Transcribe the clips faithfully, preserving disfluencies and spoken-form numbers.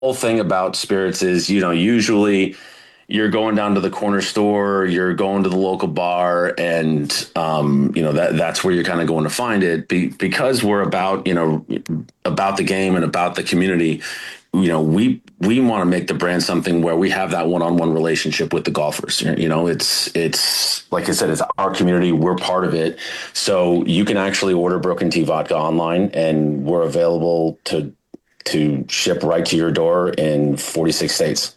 whole thing about spirits is, you know, usually you're going down to the corner store, you're going to the local bar, and um, you know that that's where you're kind of going to find it. Be, because we're about you know about the game and about the community. You know, we we want to make the brand something where we have that one-on-one relationship with the golfers. You know, it's it's like I said, it's our community. We're part of it, so you can actually order Broken Tea vodka online, and we're available to to ship right to your door in forty-six states.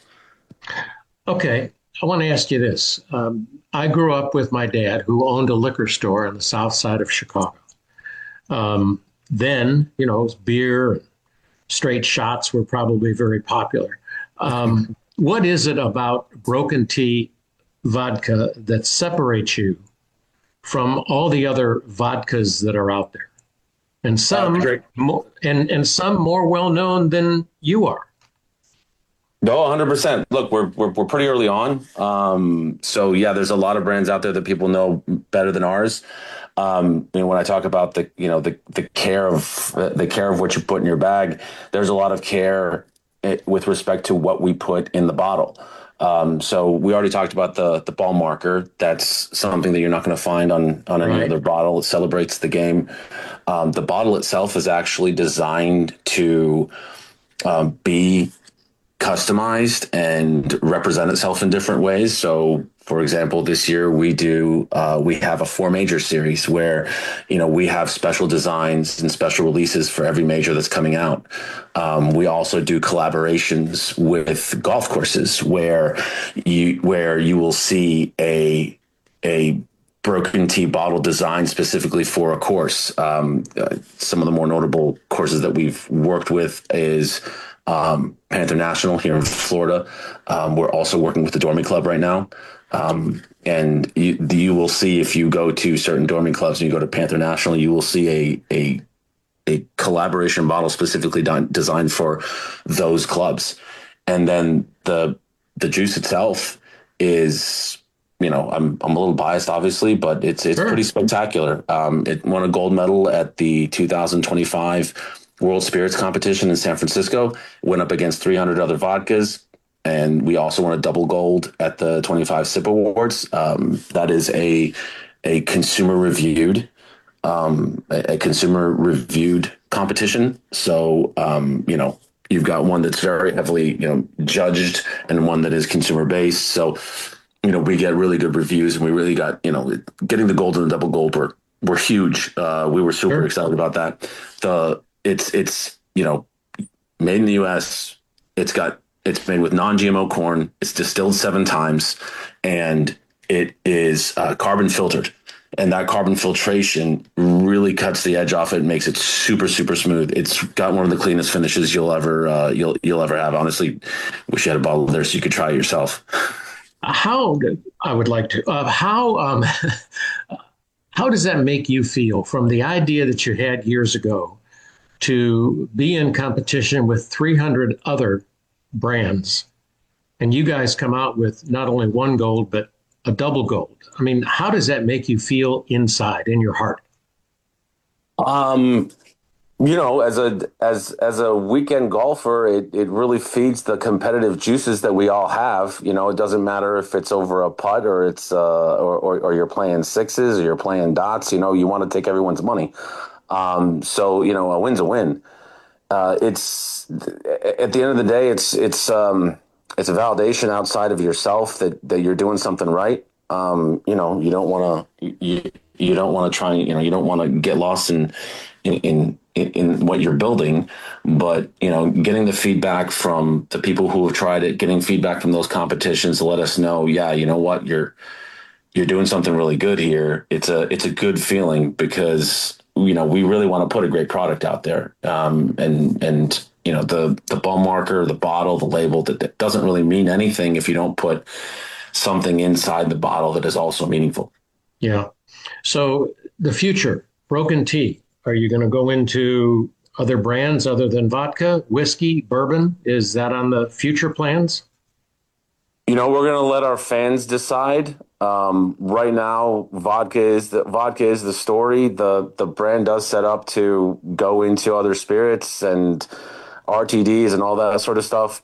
Okay, I want to ask you this. Um, I grew up with my dad, who owned a liquor store on the south side of Chicago. Um, then, you know, beer, straight shots were probably very popular. Um, what is it about Broken Tea vodka that separates you from all the other vodkas that are out there? And Uh, some, great. mo- and and some more well known than you are. No, one hundred percent. Look, we're, we're we're pretty early on. Um, so yeah, there's a lot of brands out there that people know better than ours. Um, you know, when I talk about the you know the the care of the care of what you put in your bag, there's a lot of care eh, with respect to what we put in the bottle. Um, so we already talked about the the ball marker. That's something that you're not going to find on on any Right. other bottle. It celebrates the game. Um, the bottle itself is actually designed to um, be customized and represent itself in different ways. So, for example, this year we do uh, we have a four major series where you know we have special designs and special releases for every major that's coming out. Um, we also do collaborations with golf courses where you where you will see a a Broken Tea bottle designed specifically for a course. Um, uh, some of the more notable courses that we've worked with is um, Panther National here in Florida. Um, we're also working with the Dormie Club right now. Um, and you, you will see if you go to certain Dormie clubs and you go to Panther National, you will see a, a, a collaboration bottle specifically done, designed for those clubs. And then the, the juice itself is, you know, I'm I'm a little biased, obviously, but it's it's pretty Sure. spectacular. Um, it won a gold medal at the two thousand twenty-five World Spirits Competition in San Francisco. Went up against three hundred other vodkas, and we also won a double gold at the twenty-five Sip Awards. Um, that is a a consumer reviewed um, a, a consumer reviewed competition. So um, you know you've got one that's very heavily you know judged and one that is consumer based. So you know, we get really good reviews and we really got, you know, getting the gold and the double gold were, were huge. Uh, we were super Sure. excited about that. The it's, it's, you know, made in the U S. It's got, it's made with non-G M O corn. It's distilled seven times and it is uh, carbon filtered. And that carbon filtration really cuts the edge off it and makes it super, super smooth. It's got one of the cleanest finishes you'll ever, uh, you'll, you'll ever have. Honestly, wish you had a bottle there so you could try it yourself. How I would like to. Uh, how um, how does that make you feel from the idea that you had years ago to be in competition with three hundred other brands, and you guys come out with not only one gold but a double gold? I mean, how does that make you feel inside in your heart? Um, you know, as a as as a weekend golfer, it it really feeds the competitive juices that we all have. You know, it doesn't matter if it's over a putt or it's uh or or, or you're playing sixes or you're playing dots. You know, you want to take everyone's money. Um, so you know, a win's a win. Uh, it's at the end of the day, it's it's um it's a validation outside of yourself that that you're doing something right. Um, you know, you don't want to you you don't want to try. You know, you don't want to get lost in in, in in what you're building, but you know, getting the feedback from the people who have tried it, getting feedback from those competitions to let us know, yeah, you know what, you're you're doing something really good here. It's a it's a good feeling because you know we really want to put a great product out there, um, and and you know the the ball marker, the bottle, the label that, that doesn't really mean anything if you don't put something inside the bottle that is also meaningful. Yeah. So the future, Broken Tea. Are you going to go into other brands other than vodka, whiskey, bourbon? Is that on the future plans? You know, we're gonna let our fans decide. Um, right now, vodka is the vodka is the story. The the brand does set up to go into other spirits, and R T Ds and all that sort of stuff.